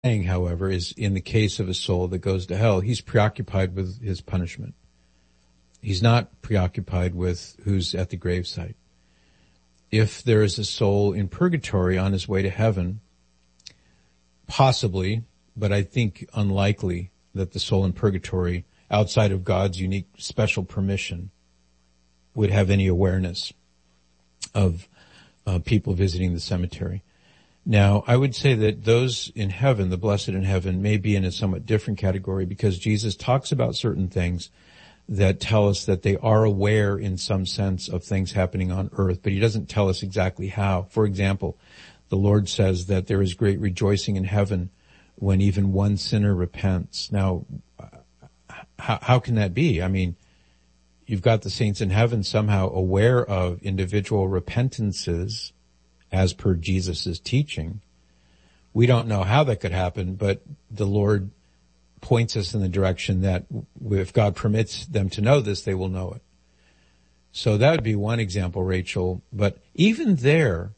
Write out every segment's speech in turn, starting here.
saying, however, is in the case of a soul that goes to hell, he's preoccupied with his punishment. He's not preoccupied with who's at the gravesite. If there is a soul in purgatory on his way to heaven, possibly, but I think unlikely that the soul in purgatory, outside of God's unique special permission, would have any awareness of people visiting the cemetery. Now, I would say that those in heaven, the blessed in heaven, may be in a somewhat different category because Jesus talks about certain things that tell us that they are aware in some sense of things happening on earth, but he doesn't tell us exactly how. For example, the Lord says that there is great rejoicing in heaven when even one sinner repents. Now, how can that be? I mean, you've got the saints in heaven somehow aware of individual repentances as per Jesus' teaching. We don't know how that could happen, but the Lord points us in the direction that if God permits them to know this, they will know it. So that would be one example, Rachel. But even there,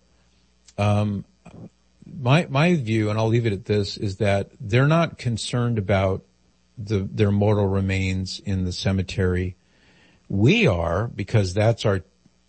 my view, and I'll leave it at this, is that they're not concerned about their mortal remains in the cemetery. We are, because that's our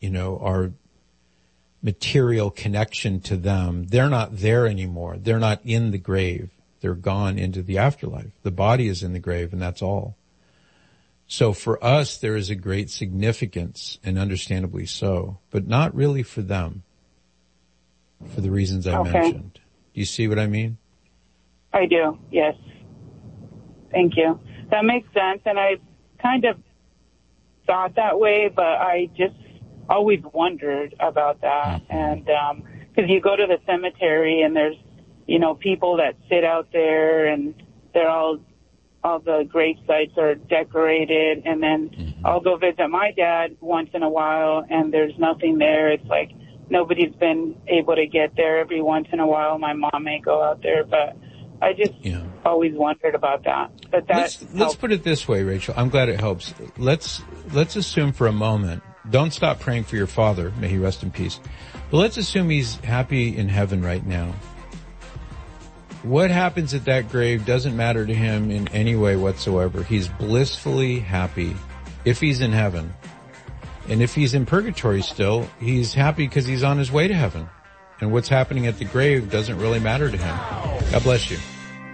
material connection to them. They're not there anymore. They're not in the grave. They're gone into the afterlife. The body is in the grave, and that's all. So for us, there is a great significance, and understandably so, but not really for them, for the reasons I mentioned. Do you see what I mean? I do, yes. Thank you. That makes sense, and I kind of thought that way, but I just always wondered about that. And because you go to the cemetery and there's, people that sit out there and they're all the grave sites are decorated. And then I'll go visit my dad once in a while and there's nothing there. It's like nobody's been able to get there. Every once in a while my mom may go out there, but I just always wondered about that. But let's put it this way, Rachel. I'm glad it helps. Let's assume for a moment, don't stop praying for your father. May he rest in peace. But let's assume he's happy in heaven right now. What happens at that grave doesn't matter to him in any way whatsoever. He's blissfully happy if he's in heaven. And if he's in purgatory still, he's happy because he's on his way to heaven. And what's happening at the grave doesn't really matter to him. God bless you.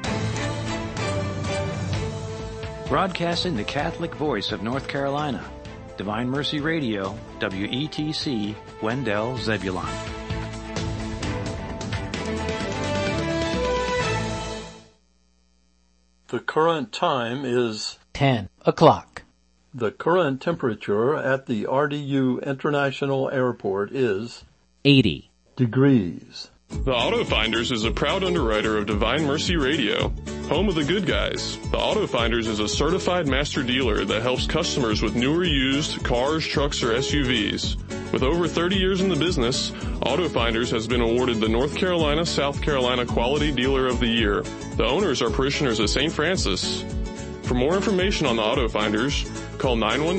Broadcasting the Catholic voice of North Carolina. Divine Mercy Radio, WETC, Wendell, Zebulon. The current time is 10 o'clock. The current temperature at the RDU International Airport is 80 degrees. The Auto Finders is a proud underwriter of Divine Mercy Radio, home of the good guys. The Auto Finders is a certified master dealer that helps customers with new or used cars, trucks, or SUVs. With over 30 years in the business, Auto Finders has been awarded the North Carolina, South Carolina Quality Dealer of the Year. The owners are parishioners of St. Francis. For more information on the Auto Finders, call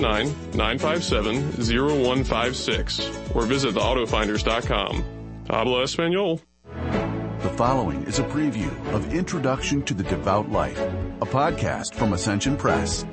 919-957-0156 or visit theautofinders.com. Habla Espanol. The following is a preview of Introduction to the Devout Life, a podcast from Ascension Press.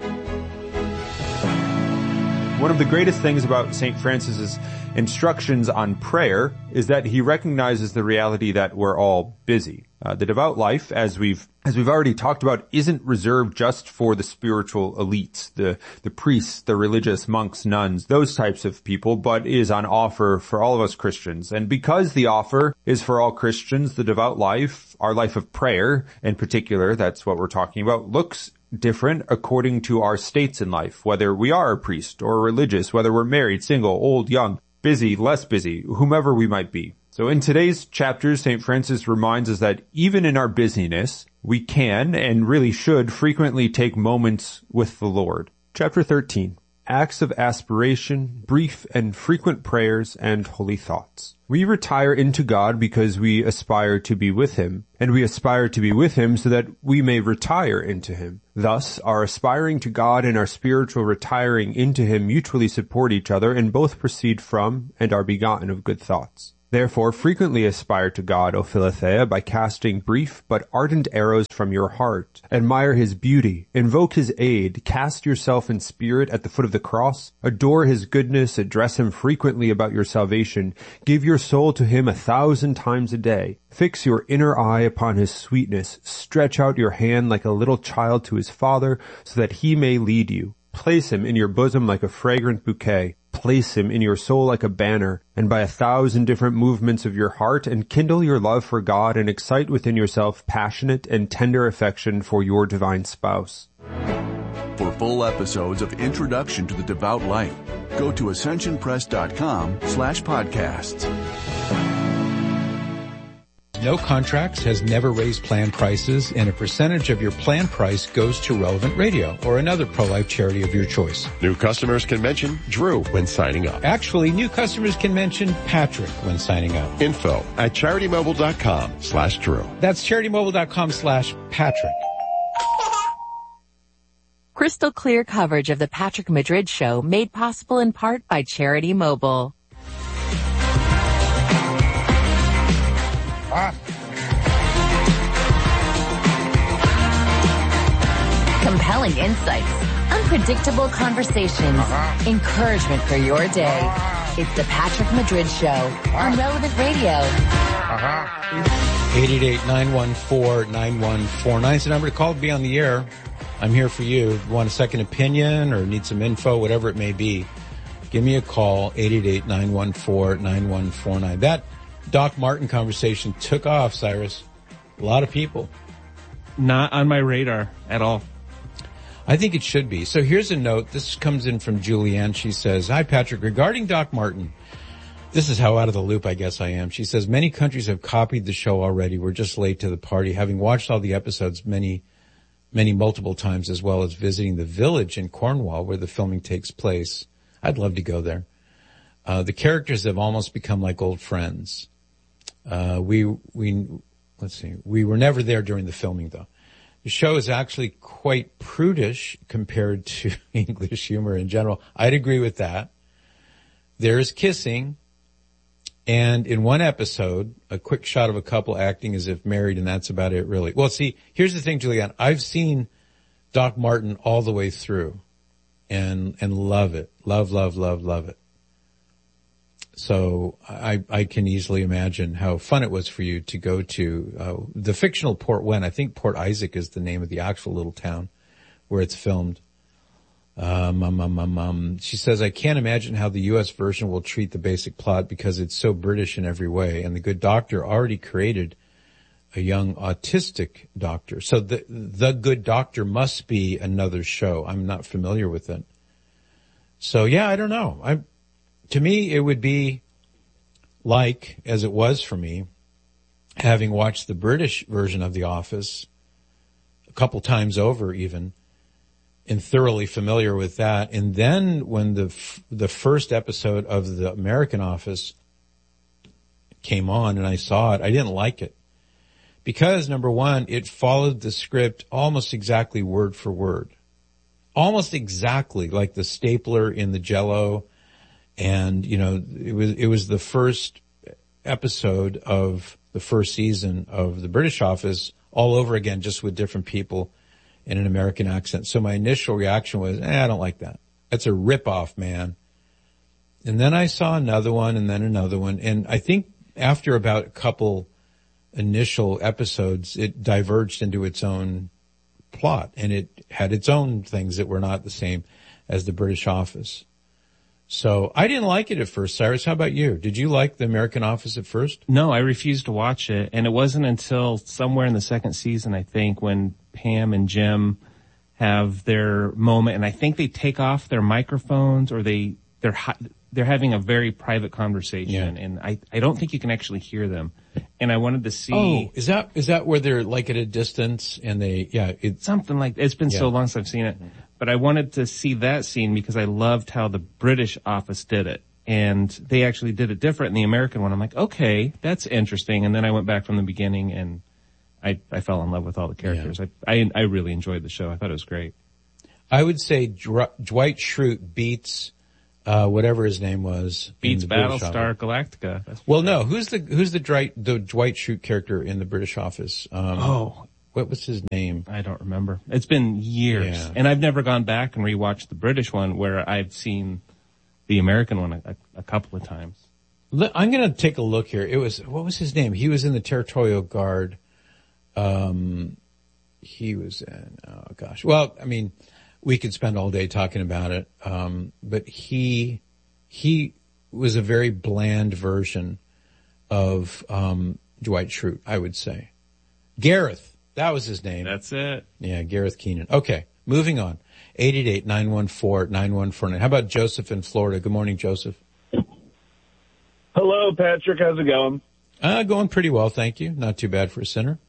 One of the greatest things about St. Francis's instructions on prayer is that he recognizes the reality that we're all busy. The devout life, as we've already talked about, isn't reserved just for the spiritual elites, the priests, the religious monks, nuns, those types of people, but is on offer for all of us Christians. And because the offer is for all Christians, the devout life, our life of prayer in particular, that's what we're talking about, looks different according to our states in life, whether we are a priest or religious, whether we're married, single, old, young, busy, less busy, whomever we might be. So in today's chapters, St. Francis reminds us that even in our busyness, we can and really should frequently take moments with the Lord. Chapter 13, Acts of Aspiration, Brief and Frequent Prayers and Holy Thoughts. We retire into God because we aspire to be with Him, and we aspire to be with Him so that we may retire into Him. Thus, our aspiring to God and our spiritual retiring into Him mutually support each other and both proceed from and are begotten of good thoughts. Therefore, frequently aspire to God, O Philothea, by casting brief but ardent arrows from your heart. Admire his beauty, invoke his aid, cast yourself in spirit at the foot of the cross, adore his goodness, address him frequently about your salvation, give your soul to him 1,000 times a day. Fix your inner eye upon his sweetness, stretch out your hand like a little child to his father, so that he may lead you. Place him in your bosom like a fragrant bouquet. Place him in your soul like a banner, and by 1,000 different movements of your heart, enkindle your love for God and excite within yourself passionate and tender affection for your divine spouse. For full episodes of Introduction to the Devout Life, go to ascensionpress.com/podcasts. No Contracts has never raised plan prices, and a percentage of your plan price goes to Relevant Radio or another pro-life charity of your choice. New customers can mention Drew when signing up. Actually, new customers can mention Patrick when signing up. Info at CharityMobile.com/Drew. That's CharityMobile.com/Patrick. Crystal clear coverage of the Patrick Madrid Show made possible in part by Charity Mobile. Compelling insights, unpredictable conversations, encouragement for your day. It's the Patrick Madrid Show on Relevant Radio. 888-914-9149 is the number to call to be on the air. I'm here for you. If you want a second opinion or need some info, whatever it may be, give me a call, 888-914-9149. That Doc Martin conversation took off, Cyrus. A lot of people. Not on my radar at all. I think it should be. So here's a note. This comes in from Julianne. She says, "Hi, Patrick. Regarding Doc Martin," this is how out of the loop I guess I am. She says, "Many countries have copied the show already. We're just late to the party. Having watched all the episodes multiple times, as well as visiting the village in Cornwall where the filming takes place. I'd love to go there. The characters have almost become like old friends. We were never there during the filming though. The show is actually quite prudish compared to English humor in general. I'd agree with that. There's kissing, and in one episode, a quick shot of a couple acting as if married, and that's about it, really. Well, see, here's the thing, Julianne. I've seen Doc Martin all the way through, and love it. Love it. So I can easily imagine how fun it was for you to go to the fictional Port Wen. I think Port Isaac is the name of the actual little town where it's filmed. She says, "I can't imagine how the U.S. version will treat the basic plot because it's so British in every way. And the Good Doctor already created a young autistic doctor. So the Good Doctor must be another show. I'm not familiar with it. So yeah, I don't know. To me, it would be like, as it was for me, having watched the British version of The Office a couple times over even, and thoroughly familiar with that. And then when the first episode of the American Office came on and I saw it, I didn't like it. Because, number one, it followed the script almost exactly word for word. Almost exactly like the stapler in the Jell-O. And, it was the first episode of the first season of the British Office all over again, just with different people in an American accent. So my initial reaction was, I don't like that. That's a ripoff, man. And then I saw another one and then another one. And I think after about a couple initial episodes, it diverged into its own plot, and it had its own things that were not the same as the British Office. So I didn't like it at first. Cyrus, how about you? Did you like the American Office at first? No, I refused to watch it. And it wasn't until somewhere in the second season, I think, when Pam and Jim have their moment, and I think they take off their microphones, or they're having a very private conversation, and I don't think you can actually hear them. And I wanted to see. Oh, is that where they're like at a distance and it's something like, it's been so long since I've seen it. But I wanted to see that scene because I loved how the British Office did it. And they actually did it different in the American one. I'm like, okay, that's interesting. And then I went back from the beginning and I fell in love with all the characters. Yeah. I really enjoyed the show. I thought it was great. I would say Dwight Schrute beats whatever his name was. Beats Battlestar Galactica. Well, no, who's the Dwight Schrute character in the British Office? What was his name? I don't remember. It's been years. Yeah. And I've never gone back and rewatched the British one, where I've seen the American one a couple of times. I'm going to take a look here. What was his name? He was in the Territorial Guard. He was in, oh gosh. Well, I mean, we could spend all day talking about it. But he was a very bland version of, Dwight Schrute, I would say. Gareth. That was his name. That's it. Yeah, Gareth Keenan. Okay, moving on. 888-914-9149. How about Joseph in Florida? Good morning, Joseph. Hello, Patrick. How's it going? Going pretty well, thank you. Not too bad for a sinner.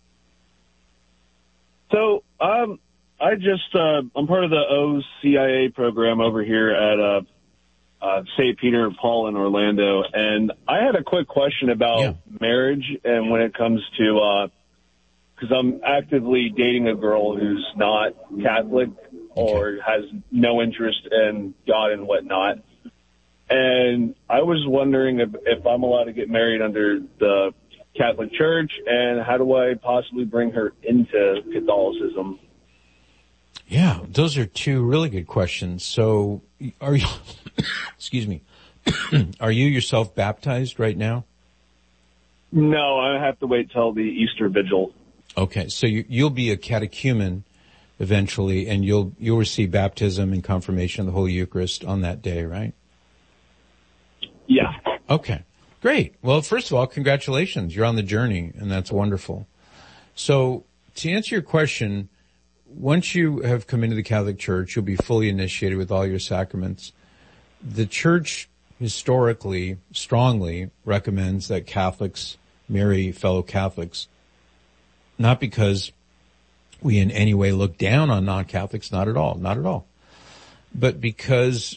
So, I'm part of the OCIA program over here at St. Peter and Paul in Orlando, and I had a quick question about marriage, and when it comes to because I'm actively dating a girl who's not Catholic or has no interest in God and whatnot. And I was wondering if I'm allowed to get married under the Catholic Church, and how do I possibly bring her into Catholicism? Yeah, those are two really good questions. So are you, excuse me, are you yourself baptized right now? No, I have to wait till the Easter Vigil. Okay, so you'll be a catechumen eventually, and you'll receive baptism and confirmation of the Holy Eucharist on that day, right? Yeah. Okay, great. Well, first of all, congratulations. You're on the journey, and that's wonderful. So to answer your question, once you have come into the Catholic Church, you'll be fully initiated with all your sacraments. The Church historically strongly recommends that Catholics marry fellow Catholics, not because we in any way look down on non-Catholics, not at all, but because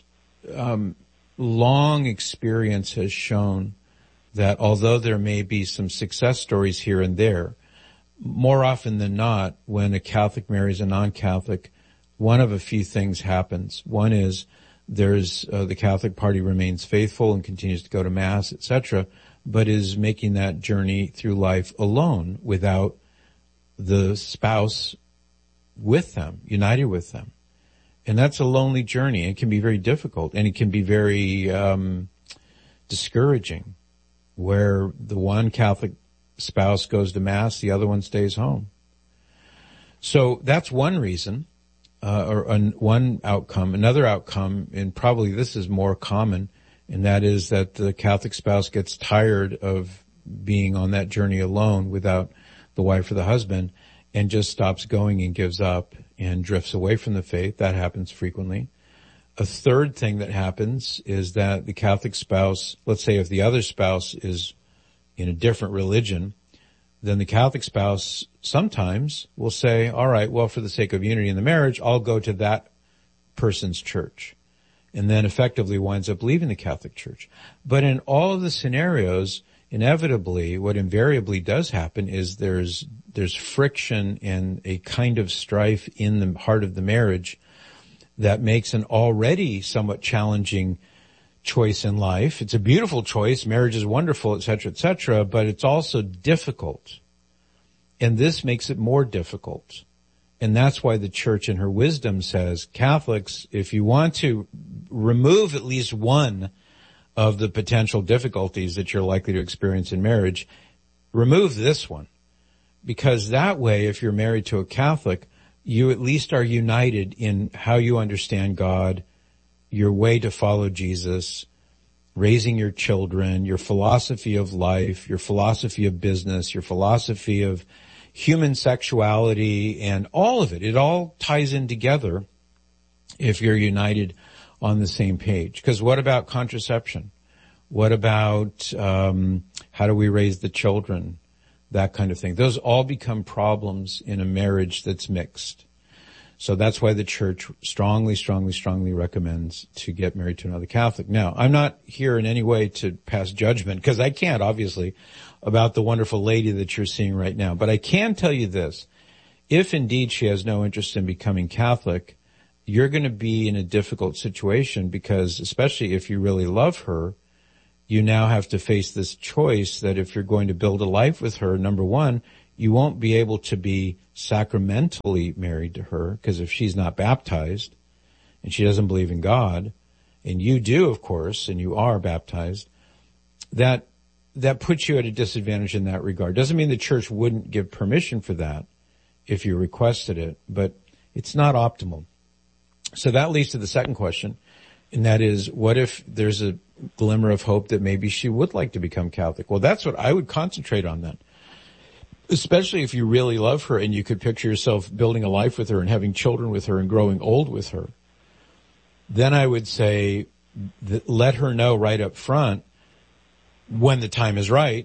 long experience has shown that although there may be some success stories here and there, more often than not, when a Catholic marries a non-Catholic, one of a few things happens. One is the Catholic party remains faithful and continues to go to Mass, etc., but is making that journey through life alone without the spouse with them, united with them. And that's a lonely journey. It can be very difficult, and it can be very discouraging, where the one Catholic spouse goes to Mass, the other one stays home. So that's one reason, one outcome. Another outcome, and probably this is more common, and that is that the Catholic spouse gets tired of being on that journey alone without the wife or the husband, and just stops going and gives up and drifts away from the faith. That happens frequently. A third thing that happens is that the Catholic spouse, let's say if the other spouse is in a different religion, then the Catholic spouse sometimes will say, all right, well, for the sake of unity in the marriage, I'll go to that person's church, and then effectively winds up leaving the Catholic Church. But in all of the scenarios, inevitably, what invariably does happen is there's friction and a kind of strife in the heart of the marriage that makes an already somewhat challenging choice in life. It's a beautiful choice. Marriage is wonderful, etc., but it's also difficult. And this makes it more difficult. And that's why the Church in her wisdom says, Catholics, if you want to remove at least one of the potential difficulties that you're likely to experience in marriage, remove this one. Because that way, if you're married to a Catholic, you at least are united in how you understand God, your way to follow Jesus, raising your children, your philosophy of life, your philosophy of business, your philosophy of human sexuality, and all of it. It all ties in together if you're united on the same page. Because what about contraception? What about how do we raise the children? That kind of thing. Those all become problems in a marriage that's mixed. So that's why the Church strongly recommends to get married to another Catholic. Now, I'm not here in any way to pass judgment, because I can't, obviously, about the wonderful lady that you're seeing right now. But I can tell you this. If indeed she has no interest in becoming Catholic, you're going to be in a difficult situation because, especially if you really love her, you now have to face this choice that if you're going to build a life with her, number one, you won't be able to be sacramentally married to her because if she's not baptized and she doesn't believe in God, and you do, of course, and you are baptized, that puts you at a disadvantage in that regard. Doesn't mean the church wouldn't give permission for that if you requested it, but it's not optimal. So that leads to the second question, and that is, what if there's a glimmer of hope that maybe she would like to become Catholic? Well, that's what I would concentrate on then, especially if you really love her and you could picture yourself building a life with her and having children with her and growing old with her. Then I would say, let her know right up front when the time is right.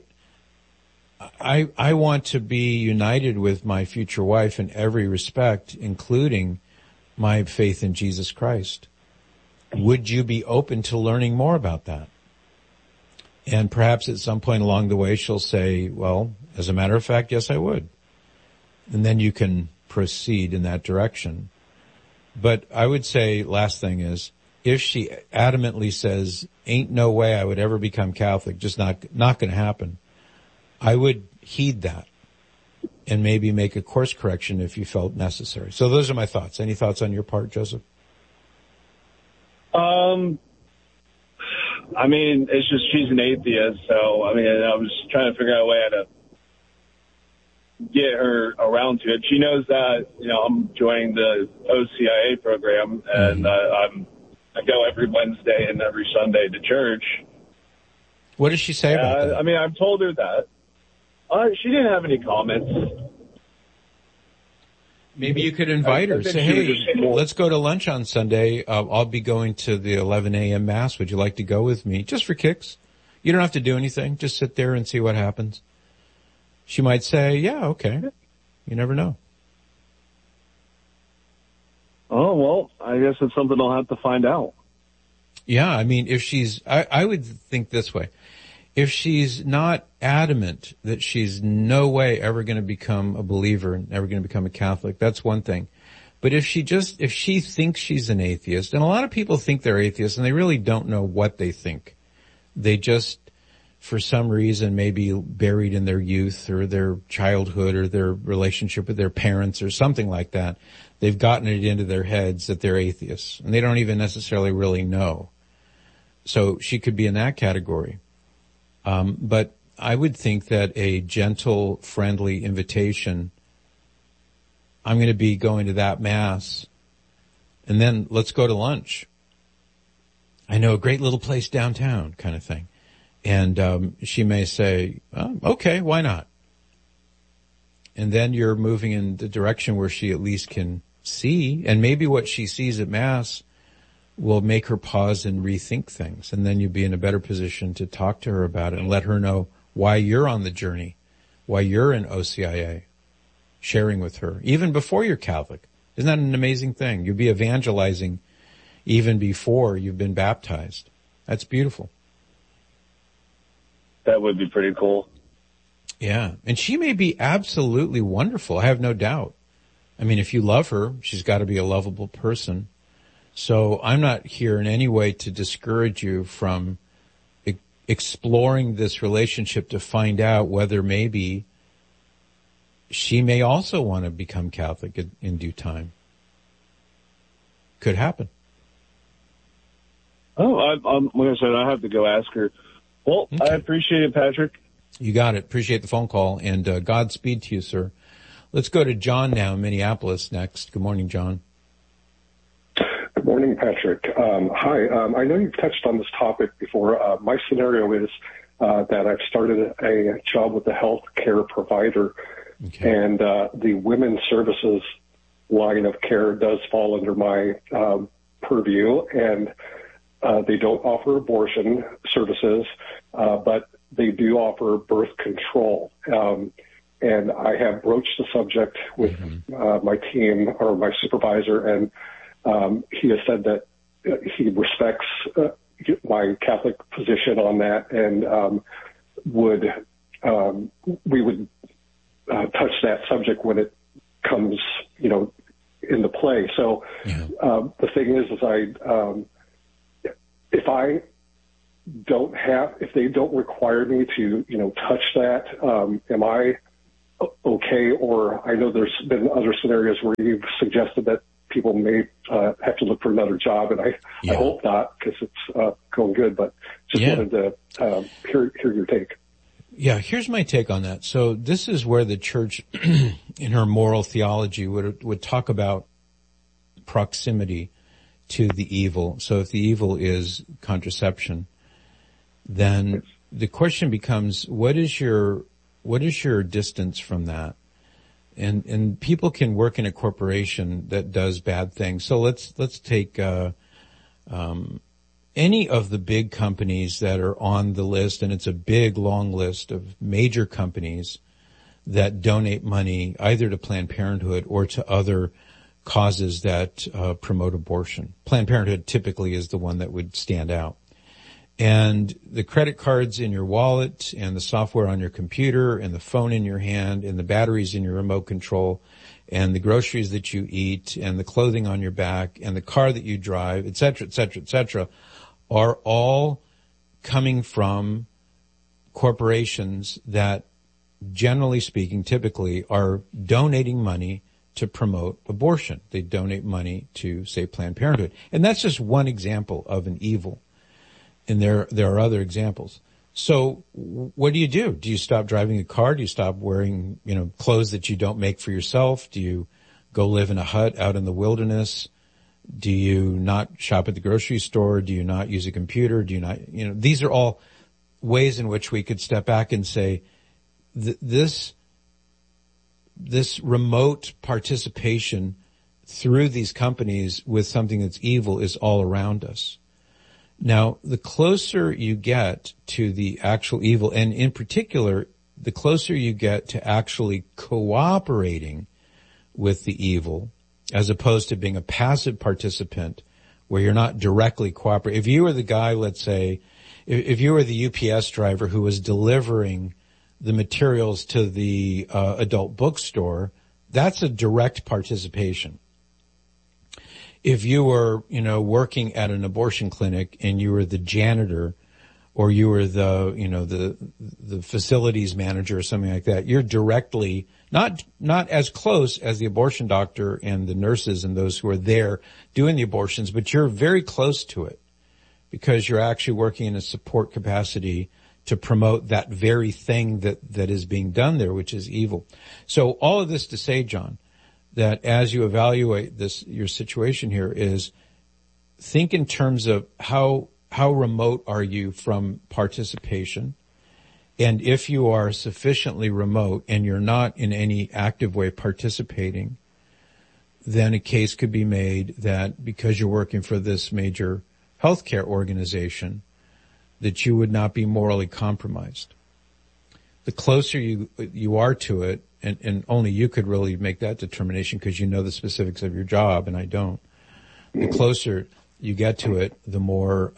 I want to be united with my future wife in every respect, including my faith in Jesus Christ. Would you be open to learning more about that? And perhaps at some point along the way, she'll say, well, as a matter of fact, yes, I would. And then you can proceed in that direction. But I would say, last thing is, if she adamantly says, ain't no way I would ever become Catholic, just not going to happen, I would heed that and maybe make a course correction if you felt necessary. So those are my thoughts. Any thoughts on your part, Joseph? I mean, it's just she's an atheist, so, I mean, I was trying to figure out a way how to get her around to it. She knows that, you know, I'm joining the OCIA program, and I go every Wednesday and every Sunday to church. What does she say about that? I mean, I've told her that. She didn't have any comments. Maybe you could invite her. Say, hey, let's go to lunch on Sunday. I'll be going to the 11 a.m. Mass. Would you like to go with me? Just for kicks. You don't have to do anything. Just sit there and see what happens. She might say, yeah, okay. You never know. Oh, well, I guess it's something I'll have to find out. Yeah, I mean, if she's, I would think this way. If she's not adamant that she's no way ever going to become a believer, never going to become a Catholic, that's one thing. But if she thinks she's an atheist, and a lot of people think they're atheists and they really don't know what they think. They just, for some reason, maybe buried in their youth or their childhood or their relationship with their parents or something like that, they've gotten it into their heads that they're atheists and they don't even necessarily really know. So she could be in that category. But I would think that a gentle, friendly invitation, I'm going to be going to that Mass, and then let's go to lunch. I know a great little place downtown, kind of thing. And she may say, oh, okay, why not? And then you're moving in the direction where she at least can see, and maybe what she sees at Mass will make her pause and rethink things. And then you'll be in a better position to talk to her about it and let her know why you're on the journey, why you're in OCIA, sharing with her, even before you're Catholic. Isn't that an amazing thing? You'll be evangelizing even before you've been baptized. That's beautiful. That would be pretty cool. Yeah. And she may be absolutely wonderful. I have no doubt. I mean, if you love her, she's got to be a lovable person. So I'm not here in any way to discourage you from exploring this relationship to find out whether maybe she may also want to become Catholic in due time. Could happen. Oh, like I said, I have to go ask her. Well, okay. I appreciate it, Patrick. You got it. Appreciate the phone call, and Godspeed to you, sir. Let's go to John now in Minneapolis next. Good morning, John. Good morning, Patrick. Hi. I know you've touched on this topic before. My scenario is that I've started a job with a health care provider, and the women's services line of care does fall under my purview, and they don't offer abortion services, but they do offer birth control. And I have broached the subject with my team or my supervisor, and he has said that he respects my Catholic position on that, and we would touch that subject when it comes, into play. play. So the thing is if they don't require me to, touch that, am I okay? Or I know there's been other scenarios where you've suggested that people may have to look for another job, and I hope not, because it's going good, but just wanted to hear your take. Yeah, here's my take on that. So this is where the church in her moral theology would talk about proximity to the evil. So if the evil is contraception, then the question becomes, what is your distance from that? And people can work in a corporation that does bad things. So let's take any of the big companies that are on the list, and it's a big, long list of major companies that donate money either to Planned Parenthood or to other causes that promote abortion. Planned Parenthood typically is the one that would stand out. And the credit cards in your wallet and the software on your computer and the phone in your hand and the batteries in your remote control and the groceries that you eat and the clothing on your back and the car that you drive, et cetera, are all coming from corporations that, generally speaking, typically are donating money to promote abortion. They donate money to, say, Planned Parenthood. And that's just one example of an evil. And there are other examples. So what do? Do you stop driving a car? Do you stop wearing, clothes that you don't make for yourself? Do you go live in a hut out in the wilderness? Do you not shop at the grocery store? Do you not use a computer? Do you not, these are all ways in which we could step back and say, this remote participation through these companies with something that's evil is all around us. Now, the closer you get to the actual evil, and in particular, the closer you get to actually cooperating with the evil, as opposed to being a passive participant where you're not directly cooperating. If you were the guy, let's say, if you were the UPS driver who was delivering the materials to the adult bookstore, that's a direct participation. If you were, working at an abortion clinic and you were the janitor or you were the facilities manager or something like that, you're directly not as close as the abortion doctor and the nurses and those who are there doing the abortions, but you're very close to it because you're actually working in a support capacity to promote that very thing that is being done there, which is evil. So all of this to say, John, that as you evaluate your situation here is think in terms of how remote are you from participation? And if you are sufficiently remote and you're not in any active way participating, then a case could be made that because you're working for this major healthcare organization, that you would not be morally compromised. The closer you are to it, and only you could really make that determination because you know the specifics of your job, and I don't. The closer you get to it, the more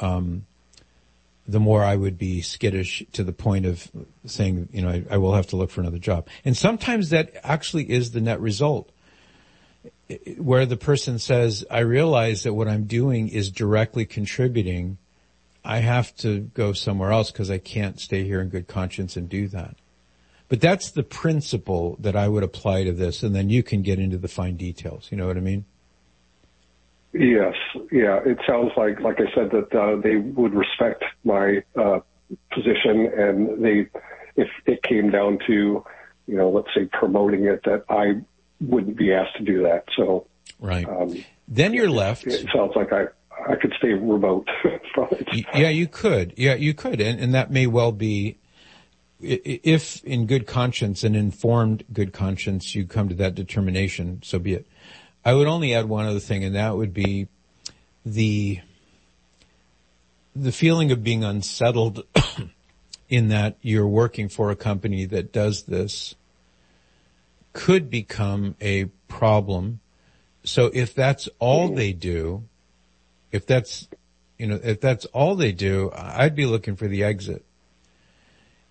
I would be skittish to the point of saying, I will have to look for another job. And sometimes that actually is the net result, where the person says, I realize that what I'm doing is directly contributing. I have to go somewhere else because I can't stay here in good conscience and do that. But that's the principle that I would apply to this, and then you can get into the fine details. You know what I mean? Yes. Yeah. It sounds like I said, that they would respect my position, and if it came down to, let's say promoting it, that I wouldn't be asked to do that. So right. Then you're left. It sounds like I could stay remote from it. Yeah, you could. Yeah, you could, and that may well be. If in good conscience and informed good conscience you come to that determination, so be it. I would only add one other thing, and that would be the feeling of being unsettled in that you're working for a company that does this could become a problem. So if that's all they do, if that's all they do, I'd be looking for the exit.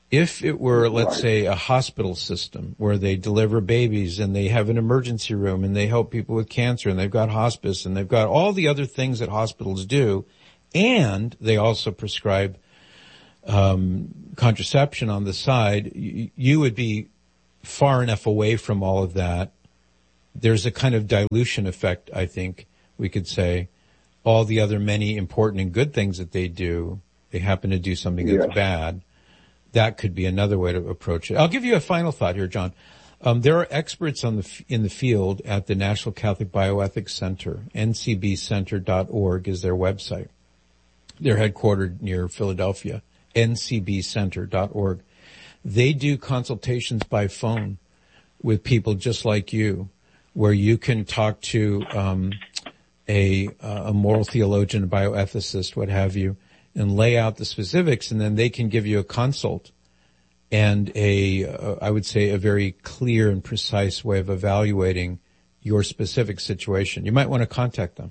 If it were, let's say, a hospital system where they deliver babies and they have an emergency room and they help people with cancer and they've got hospice and they've got all the other things that hospitals do, and they also prescribe contraception on the side, you would be far enough away from all of that. There's a kind of dilution effect, I think we could say. All the other many important and good things that they do, they happen to do something that's bad. That could be another way to approach it. I'll give you a final thought here, John. There are experts in the field at the National Catholic Bioethics Center. ncbcenter.org is their website. They're headquartered near Philadelphia. ncbcenter.org. They do consultations by phone with people just like you, where you can talk to a moral theologian, a bioethicist, what have you, and lay out the specifics, and then they can give you a consult and I would say a very clear and precise way of evaluating your specific situation. You might want to contact them.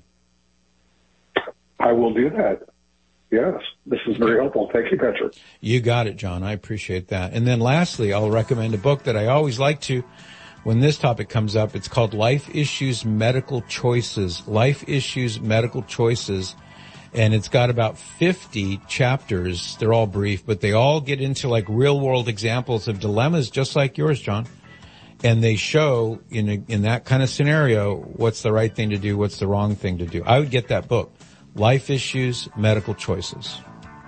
I will do that. Yes, this is very helpful. Thank you, Patrick. You got it, John. I appreciate that. And then lastly, I'll recommend a book that I always like to when this topic comes up. It's called Life Issues, Medical Choices. Life Issues, Medical Choices. And it's got about 50 chapters. They're all brief, but they all get into like real world examples of dilemmas just like yours, John. And they show in that kind of scenario, what's the right thing to do, what's the wrong thing to do. I would get that book, Life Issues, Medical Choices.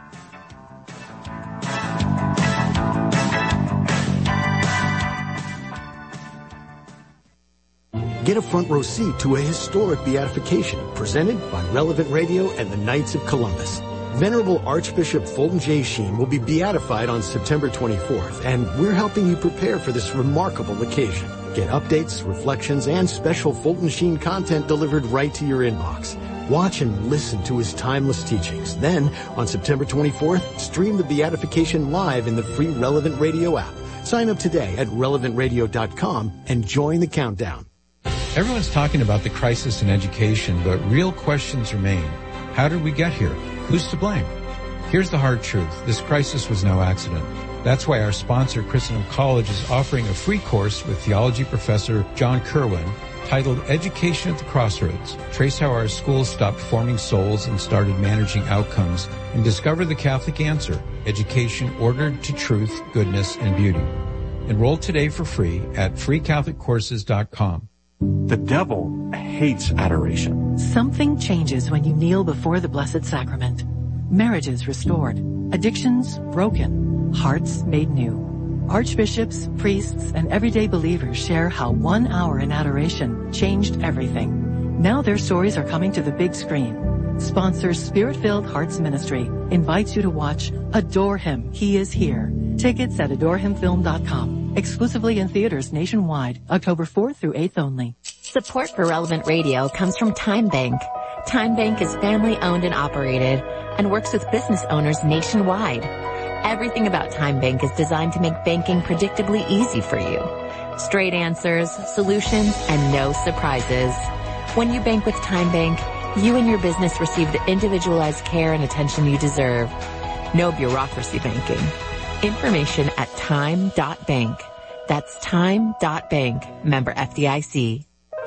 Get a front row seat to a historic beatification presented by Relevant Radio and the Knights of Columbus. Venerable Archbishop Fulton J. Sheen will be beatified on September 24th, and we're helping you prepare for this remarkable occasion. Get updates, reflections, and special Fulton Sheen content delivered right to your inbox. Watch and listen to his timeless teachings. Then, on September 24th, stream the beatification live in the free Relevant Radio app. Sign up today at relevantradio.com and join the countdown. Everyone's talking about the crisis in education, but real questions remain. How did we get here? Who's to blame? Here's the hard truth. This crisis was no accident. That's why our sponsor, Christendom College, is offering a free course with theology professor John Kerwin titled Education at the Crossroads. Trace how our schools stopped forming souls and started managing outcomes, and discover the Catholic answer, education ordered to truth, goodness, and beauty. Enroll today for free at freecatholiccourses.com. The devil hates adoration. Something changes when you kneel before the Blessed Sacrament. Marriages restored, addictions broken, hearts made new. Archbishops, priests, and everyday believers share how 1 hour in adoration changed everything. Now their stories are coming to the big screen. Sponsor Spirit-Filled Hearts Ministry invites you to watch Adore Him, He Is Here. Tickets at adorehimfilm.com. Exclusively in theaters nationwide, October 4th through 8th only. Support for Relevant Radio comes from Time Bank. Time Bank is family owned and operated and works with business owners nationwide. Everything about Time Bank is designed to make banking predictably easy for you. Straight answers, solutions, and no surprises. When you bank with Time Bank, you and your business receive the individualized care and attention you deserve. No bureaucracy banking. Information at time.bank. That's time.bank. Member FDIC.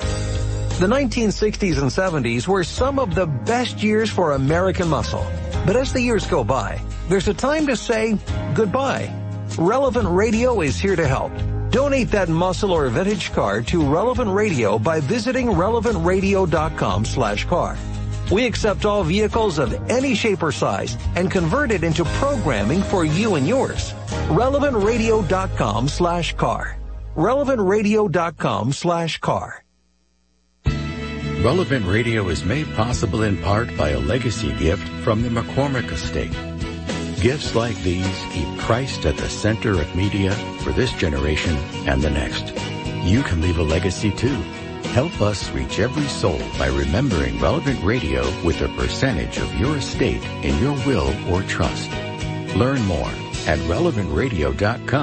The 1960s and 70s were some of the best years for American muscle. But as the years go by, there's a time to say goodbye. Relevant Radio is here to help. Donate that muscle or vintage car to Relevant Radio by visiting relevantradio.com/car. We accept all vehicles of any shape or size and convert it into programming for you and yours. relevantradio.com/car. relevantradio.com/car. Relevant Radio is made possible in part by a legacy gift from the McCormick Estate. Gifts like these keep Christ at the center of media for this generation and the next. You can leave a legacy too. Help us reach every soul by remembering Relevant Radio with a percentage of your estate in your will or trust. Learn more at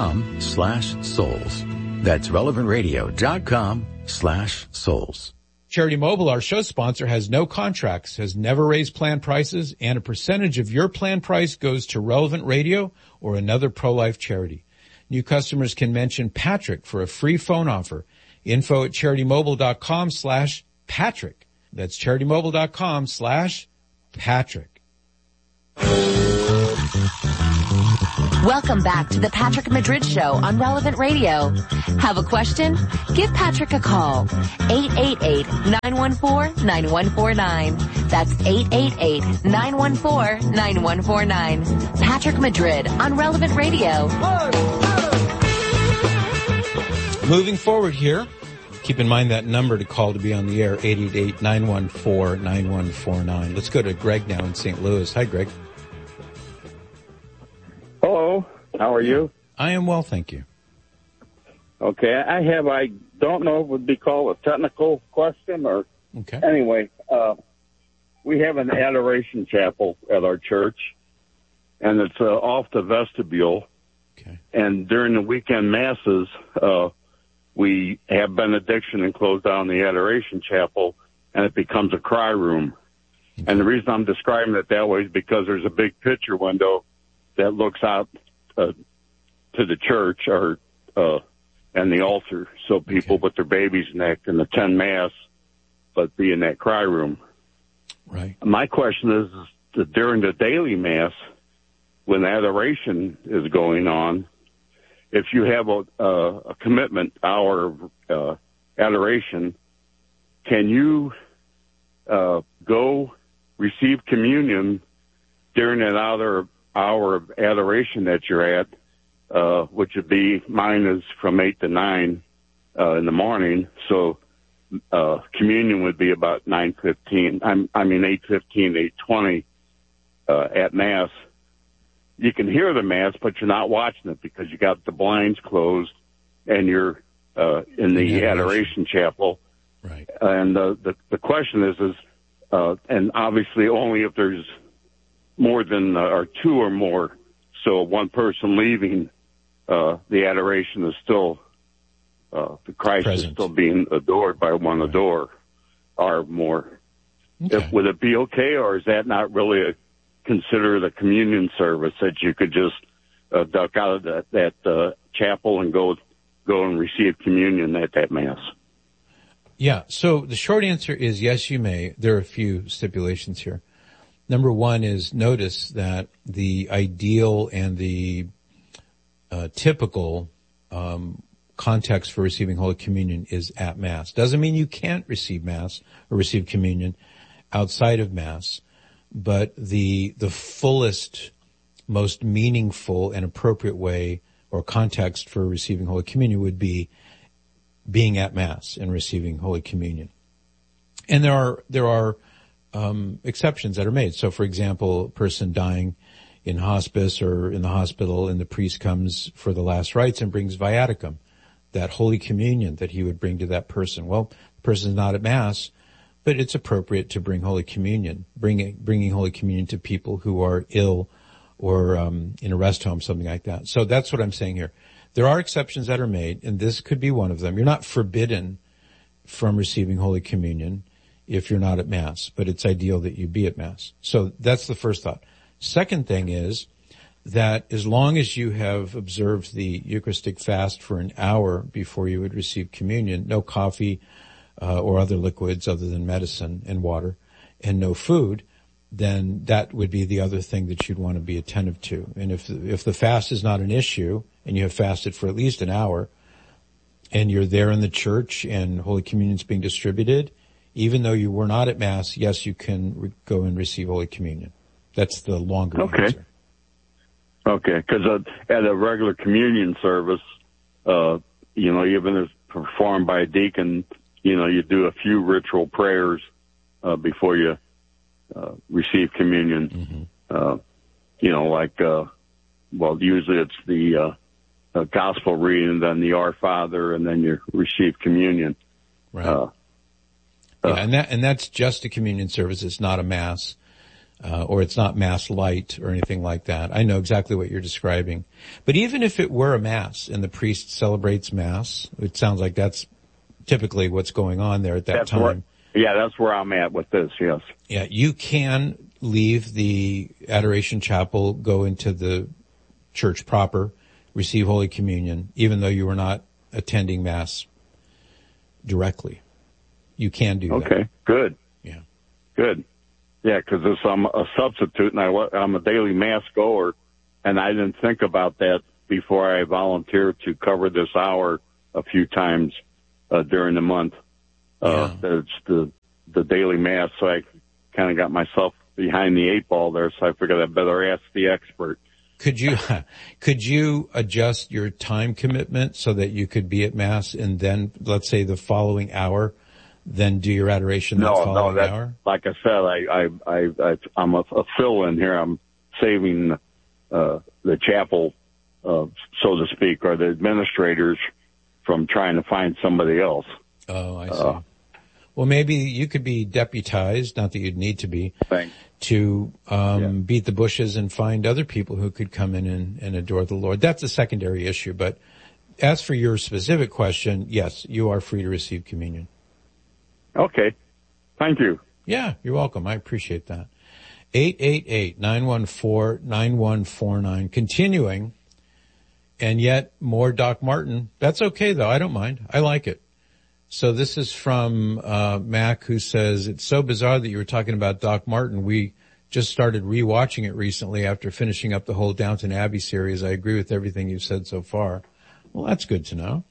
relevantradio.com/souls. That's relevantradio.com/souls. Charity Mobile, our show sponsor, has no contracts, has never raised plan prices, and a percentage of your plan price goes to Relevant Radio or another pro-life charity. New customers can mention Patrick for a free phone offer. info@CharityMobile.com/Patrick. That's CharityMobile.com/Patrick. Welcome back to the Patrick Madrid Show on Relevant Radio. Have a question? Give Patrick a call. 888-914-9149. That's 888-914-9149. Patrick Madrid on Relevant Radio. Moving forward here, keep in mind that number to call to be on the air, 888-914-9149. Let's go to Greg now in St. Louis. Hi, Greg. Hello, how are you? I am well, thank you. Okay, I don't know if it would be called a technical question or, anyway, we have an adoration chapel at our church, and it's off the vestibule. Okay. And during the weekend masses, we have benediction and close down the adoration chapel, and it becomes a cry room. Okay. And the reason I'm describing it that way is because there's a big picture window that looks out to the church or and the altar, so people with their babies neck and attend mass, but be in that cry room. Right. My question is that during the daily mass, when adoration is going on, if you have a commitment hour of adoration, can you go receive communion during that hour of adoration that you're at, which would be, mine is from 8 to 9 in the morning, so communion would be about 8:15, 8:20 at Mass. You can hear the Mass, but you're not watching it because you got the blinds closed and you're in the adoration chapel. Right. And the question is, and obviously only if there's more than or two or more, so one person leaving, the adoration is still, the Christ is still being adored by one adorer or more. Okay. Would it be okay, or is that not really considered a communion service that you could just duck out of that chapel and go and receive communion at that Mass? Yeah, so the short answer is yes, you may. There are a few stipulations here. Number one is notice that the ideal and the typical context for receiving Holy Communion is at Mass. Doesn't mean you can't receive Mass or receive communion outside of Mass, but the fullest, most meaningful and appropriate way or context for receiving Holy Communion would be being at Mass and receiving Holy Communion. And there are exceptions that are made. So, for example, a person dying in hospice or in the hospital, and the priest comes for the last rites and brings viaticum, that Holy Communion that he would bring to that person. Well, the person is not at Mass, but it's appropriate to bring Holy Communion, bringing Holy Communion to people who are ill or in a rest home, something like that. So that's what I'm saying here. There are exceptions that are made, and this could be one of them. You're not forbidden from receiving Holy Communion if you're not at Mass, but it's ideal that you be at Mass. So that's the first thought. Second thing is that as long as you have observed the Eucharistic fast for an hour before you would receive communion, no coffee or other liquids other than medicine and water, and no food, then that would be the other thing that you'd want to be attentive to. And if the fast is not an issue, and you have fasted for at least an hour, and you're there in the church and Holy Communion's being distributed, even though you were not at Mass, yes, you can go and receive Holy Communion. That's the longer answer. Okay, because at a regular communion service, even if performed by a deacon, you do a few ritual prayers before you receive communion. Mm-hmm. Usually it's the gospel reading, then the Our Father, and then you receive communion. Right. And that's just a communion service. It's not a Mass, or it's not Mass light or anything like that. I know exactly what you're describing. But even if it were a Mass and the priest celebrates Mass, it sounds like that's typically what's going on there at that time. Yeah, that's where I'm at with this, yes. Yeah, you can leave the Adoration Chapel, go into the church proper, receive Holy Communion, even though you were not attending Mass directly. You can do that. Okay, good. Yeah. Good. Yeah, because I'm a substitute and I'm a daily Mass goer, and I didn't think about that before I volunteered to cover this hour a few times during the month. It's the daily Mass, so I kind of got myself behind the 8 ball there, so I figured I'd better ask the expert. Could you adjust your time commitment so that you could be at Mass and then, let's say, the following hour, then do your adoration that following hour? Like I said, I'm a fill-in here. I'm saving the chapel, so to speak, or the administrators from trying to find somebody else. Oh, I see. Well, maybe you could be deputized, not that you'd need to be, to beat the bushes and find other people who could come in and adore the Lord. That's a secondary issue. But as for your specific question, yes, you are free to receive communion. Okay. Thank you. Yeah, you're welcome. I appreciate that. 888-914-9149. Continuing, and yet more Doc Martin. That's okay, though. I don't mind. I like it. So this is from Mac, who says, it's so bizarre that you were talking about Doc Martin. We just started rewatching it recently after finishing up the whole Downton Abbey series. I agree with everything you've said so far. Well, that's good to know.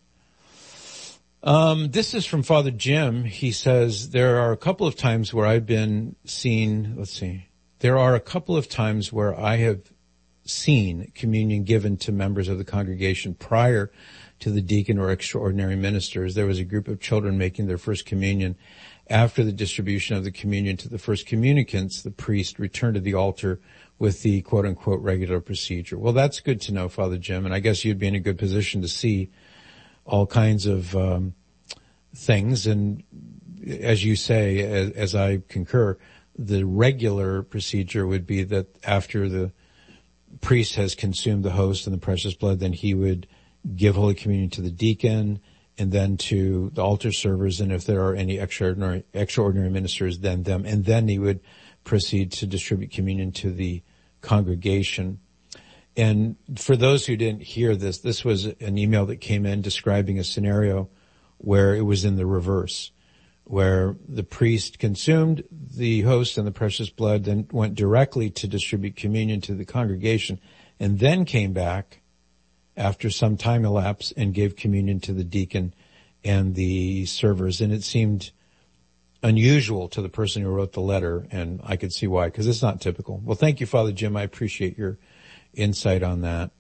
This is from Father Jim. He says, there are a couple of times where I've been seen, there are a couple of times where I have seen communion given to members of the congregation prior to the deacon or extraordinary ministers. There was a group of children making their first communion. After the distribution of the communion to the first communicants, the priest returned to the altar with the quote-unquote regular procedure. Well, that's good to know, Father Jim, and I guess you'd be in a good position to see all kinds of things. And as you say, as I concur, the regular procedure would be that after the priest has consumed the host and the precious blood, then he would give Holy Communion to the deacon and then to the altar servers, and if there are any extraordinary ministers, then them, and then he would proceed to distribute communion to the congregation. And for those who didn't hear this, this was an email that came in describing a scenario where it was in the reverse, where the priest consumed the host and the precious blood, then went directly to distribute communion to the congregation, and then came back after some time elapsed and gave communion to the deacon and the servers. And it seemed unusual to the person who wrote the letter, and I could see why, because it's not typical. Well, thank you, Father Jim. I appreciate your insight on that.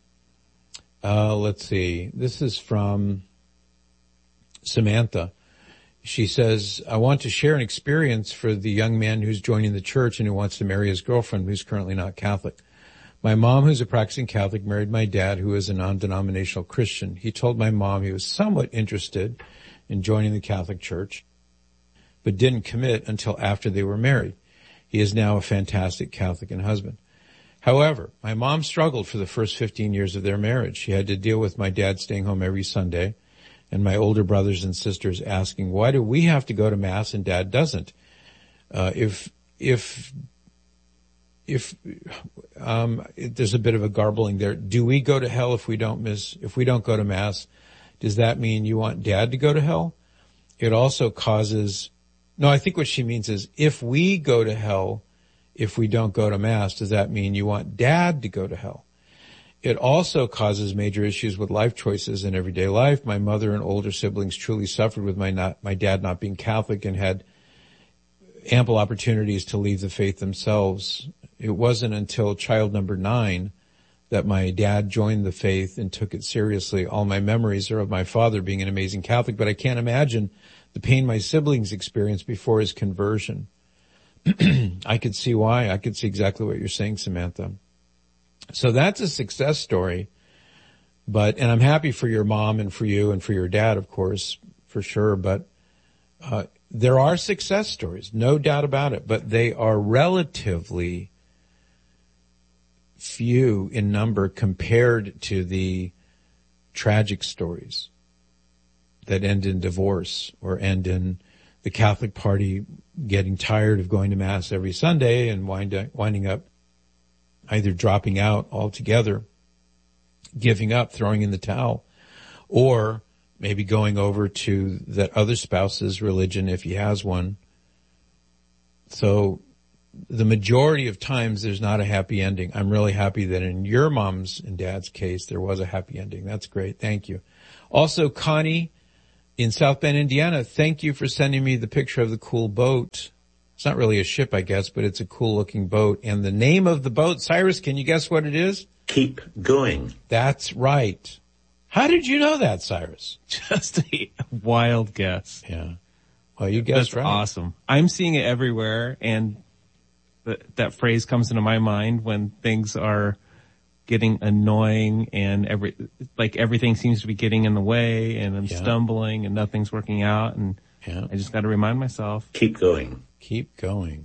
Let's see. This is from Samantha. She says, I want to share an experience for the young man who's joining the church and who wants to marry his girlfriend who's currently not Catholic. My mom, who's a practicing Catholic, married my dad, who is a non-denominational Christian. He told my mom he was somewhat interested in joining the Catholic Church, but didn't commit until after they were married. He is now a fantastic Catholic and husband. However, my mom struggled for the first 15 years of their marriage. She had to deal with my dad staying home every Sunday and my older brothers and sisters asking, why do we have to go to Mass and Dad doesn't? If there's a bit of a garbling there. Do we go to hell if we don't go to Mass? Does that mean you want Dad to go to hell? It also causes, no, I think what she means is if we go to hell, if we don't go to Mass, does that mean you want Dad to go to hell? It also causes major issues with life choices in everyday life. My mother and older siblings truly suffered with my dad not being Catholic and had ample opportunities to leave the faith themselves. It wasn't until child number 9 that my dad joined the faith and took it seriously. All my memories are of my father being an amazing Catholic, but I can't imagine the pain my siblings experienced before his conversion. I could see why. I could see exactly what you're saying, Samantha. So that's a success story, and I'm happy for your mom and for you and for your dad, of course, for sure, but there are success stories, no doubt about it, but they are relatively few in number compared to the tragic stories that end in divorce or end in the Catholic Party getting tired of going to Mass every Sunday and winding up either dropping out altogether, giving up, throwing in the towel, or maybe going over to that other spouse's religion if he has one. So the majority of times there's not a happy ending. I'm really happy that in your mom's and dad's case there was a happy ending. That's great. Thank you. Also, Connie in South Bend, Indiana, thank you for sending me the picture of the cool boat. It's not really a ship, I guess, but it's a cool looking boat. And the name of the boat, Cyrus, can you guess what it is? Keep Going. That's right. How did you know that, Cyrus? Just a wild guess. Yeah. Well, you guessed right. That's awesome. I'm seeing it everywhere, and that phrase comes into my mind when things are getting annoying and everything seems to be getting in the way, and I'm stumbling and nothing's working out, and I just got to remind myself. Keep going. Keep going.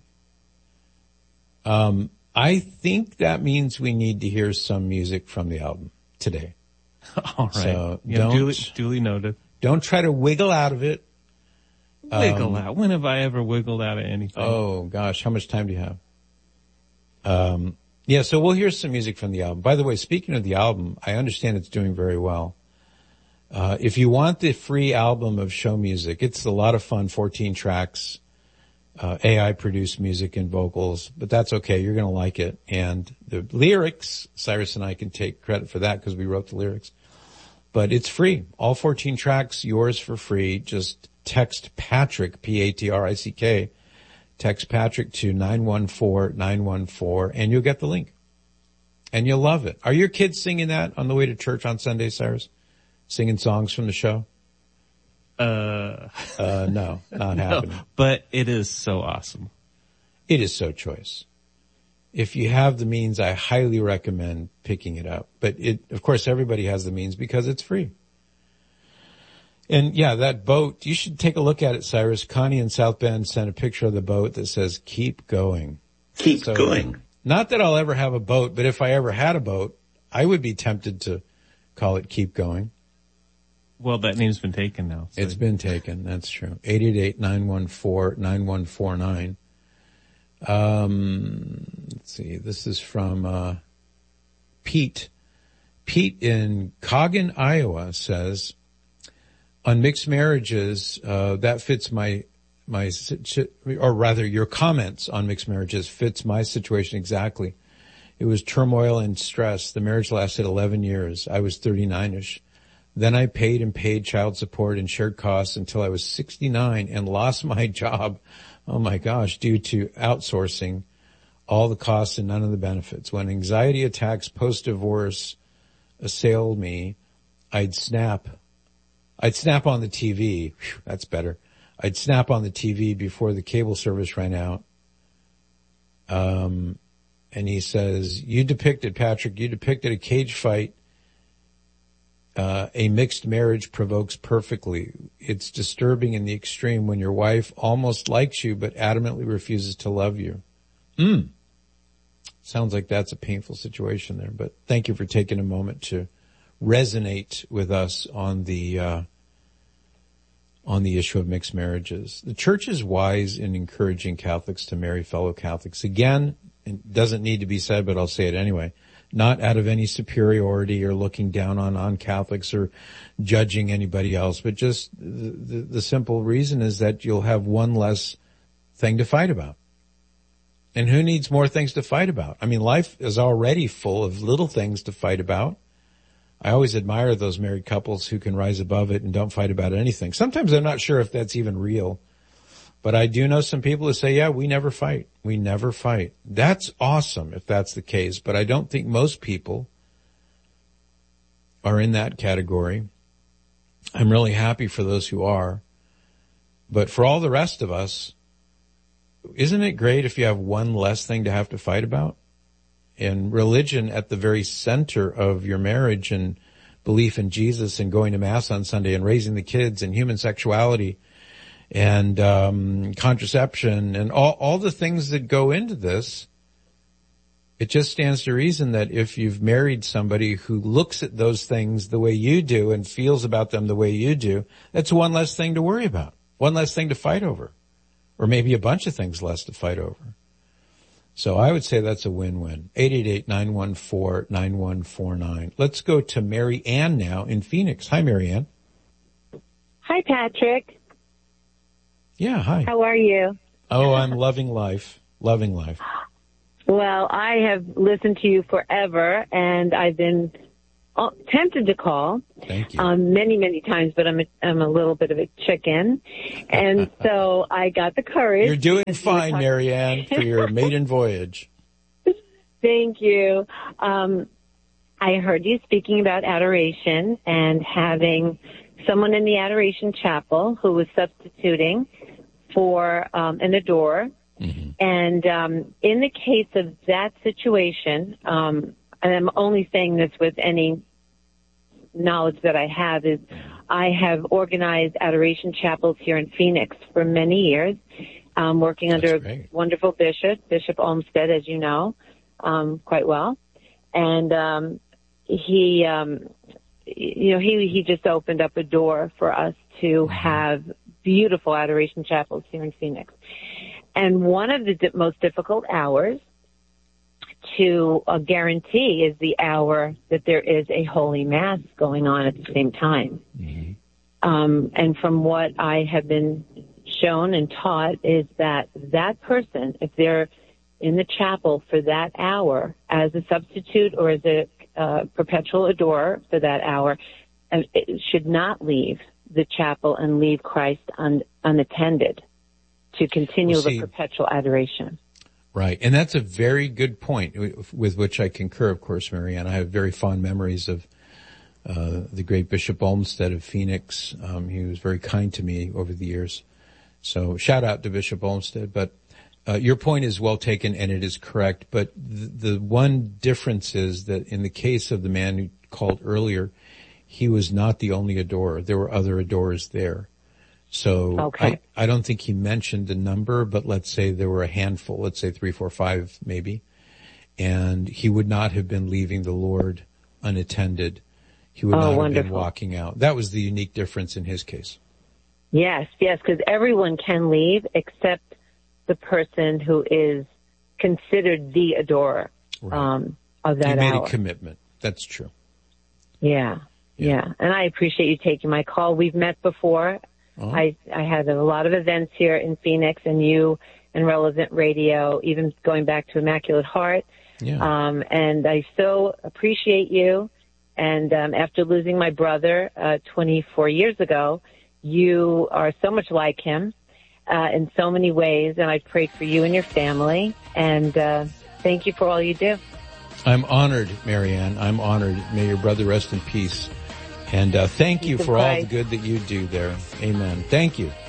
I think that means we need to hear some music from the album today. All right. So duly noted. Don't try to wiggle out of it. Wiggle out. When have I ever wiggled out of anything? Oh gosh, how much time do you have? So we'll hear some music from the album. By the way, speaking of the album, I understand it's doing very well. If you want the free album of show music, it's a lot of fun, 14 tracks, AI produced music and vocals, but that's okay. You're going to like it. And the lyrics, Cyrus and I can take credit for that because we wrote the lyrics, but it's free. All 14 tracks, yours for free. Just text Patrick, Patrick, text Patrick to 914-914 and you'll get the link and you'll love it. Are your kids singing that on the way to church on Sunday, Cyrus? Singing songs from the show? No, not happening. But it is so awesome. It is so choice. If you have the means, I highly recommend picking it up. But of course, everybody has the means because it's free. And yeah, that boat, you should take a look at it, Cyrus. Connie in South Bend sent a picture of the boat that says, keep going. Keep going. Not that I'll ever have a boat, but if I ever had a boat, I would be tempted to call it Keep Going. Well, that name's been taken now. So. It's been taken. That's true. 888-914-9149. Let's see. This is from, Pete. Pete in Coggin, Iowa says, on mixed marriages, that fits or rather your comments on mixed marriages fits my situation exactly. It was turmoil and stress. The marriage lasted 11 years. I was 39-ish. Then I paid child support and shared costs until I was 69 and lost my job. Oh my gosh, due to outsourcing all the costs and none of the benefits. When anxiety attacks post-divorce assailed me, I'd snap on the TV. Whew, that's better. I'd snap on the TV before the cable service ran out. And he says, Patrick, you depicted a cage fight. A mixed marriage provokes perfectly. It's disturbing in the extreme when your wife almost likes you but adamantly refuses to love you. Sounds like that's a painful situation there, but thank you for taking a moment to resonate with us on the issue of mixed marriages. The church is wise in encouraging Catholics to marry fellow Catholics. Again, it doesn't need to be said, but I'll say it anyway. Not out of any superiority or looking down on Catholics or judging anybody else, but just the simple reason is that you'll have one less thing to fight about. And who needs more things to fight about? I mean, life is already full of little things to fight about. I always admire those married couples who can rise above it and don't fight about anything. Sometimes I'm not sure if that's even real. But I do know some people who say, yeah, we never fight. We never fight. That's awesome if that's the case, but I don't think most people are in that category. I'm really happy for those who are. But for all the rest of us, isn't it great if you have one less thing to have to fight about? And religion at the very center of your marriage and belief in Jesus and going to Mass on Sunday and raising the kids and human sexuality and contraception and all the things that go into this, it just stands to reason that if you've married somebody who looks at those things the way you do and feels about them the way you do, that's one less thing to worry about. One less thing to fight over. Or maybe a bunch of things less to fight over. So I would say that's a win-win. 888-914-9149. Let's go to Mary Ann now in Phoenix. Hi, Mary Ann. Hi, Patrick. Yeah, hi. How are you? Oh, I'm loving life. Loving life. Well, I have listened to you forever, and I've been tempted to call. Thank you. Many, many times, but I'm a little bit of a chicken. And so I got the courage. You're doing fine, Mary Ann, for your maiden voyage. Thank you. I heard you speaking about adoration and having someone in the Adoration Chapel who was substituting for an adorer. Mm-hmm. And in the case of that situation, and I'm only saying this with any knowledge that I have, is I have organized adoration chapels here in Phoenix for many years, working under a wonderful bishop, Bishop Olmsted, as you know, quite well. And he just opened up a door for us to have beautiful adoration chapels here in Phoenix. And one of the most difficult hours to guarantee is the hour that there is a holy mass going on at the same time. Mm-hmm. And from what I have been shown and taught is that person, if they're in the chapel for that hour as a substitute or as a perpetual adorer for that hour, it should not leave the chapel and leave Christ unattended to continue the perpetual adoration. Right. And that's a very good point with which I concur, of course, Mary Ann. I have very fond memories of the great Bishop Olmsted of Phoenix. He was very kind to me over the years. So shout out to Bishop Olmsted. But your point is well taken, and it is correct. But the one difference is that in the case of the man who called earlier, he was not the only adorer. There were other adorers there. So okay. I don't think he mentioned a number, but let's say there were a handful, let's say 3, 4, 5 maybe. And he would not have been leaving the Lord unattended. He would not have been walking out. That was the unique difference in his case. Yes, because everyone can leave except the person who is considered the adorer of that hour. He made a commitment. That's true. Yeah. And I appreciate you taking my call. We've met before. Oh. I had a lot of events here in Phoenix, and you and Relevant Radio, even going back to Immaculate Heart. Yeah. And I so appreciate you. And after losing my brother 24 years ago, you are so much like him in so many ways, and I pray for you and your family. And thank you for all you do. I'm honored, Mary Ann. I'm honored. May your brother rest in peace. And thank you for all the good that you do there. Amen. Thank you.